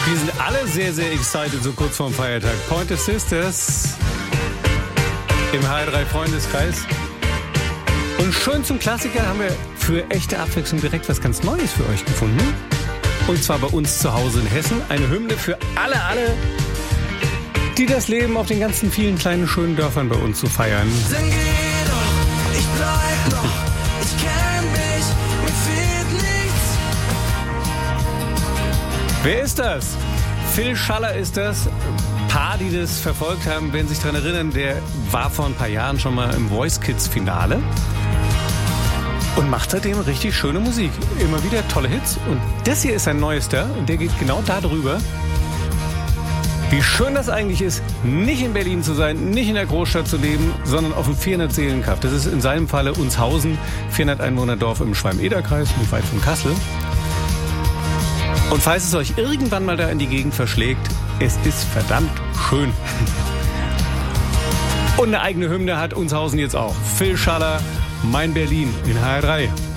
Wir sind alle sehr, sehr excited, so kurz vorm Feiertag. Pointer Sisters im HR3 Freundeskreis. Und schön zum Klassiker haben wir für echte Abwechslung direkt was ganz Neues für euch gefunden. Und zwar bei uns zu Hause in Hessen. Eine Hymne für alle, die das Leben auf den ganzen vielen kleinen, schönen Dörfern bei uns zu feiern. Dann geh doch, ich bleib noch, ich kenn mich, mir fehlt nichts. Wer ist das? Phil Schaller ist das. Ein paar, die das verfolgt haben, werden sich daran erinnern, der war vor ein paar Jahren schon mal im Voice Kids Finale und macht seitdem richtig schöne Musik. Immer wieder tolle Hits. Und das hier ist sein neuester und der geht genau darüber, wie schön das eigentlich ist, nicht in Berlin zu sein, nicht in der Großstadt zu leben, sondern auf dem 400-Seelen-Kaff. Das ist in seinem Falle Unshausen, 400-Einwohner-Dorf im Schwalm-Eder-Kreis, nicht weit von Kassel. Und falls es euch irgendwann mal da in die Gegend verschlägt, es ist verdammt schön. Und eine eigene Hymne hat Unshausen jetzt auch. Phil Schaller, Mein Berlin in HR3.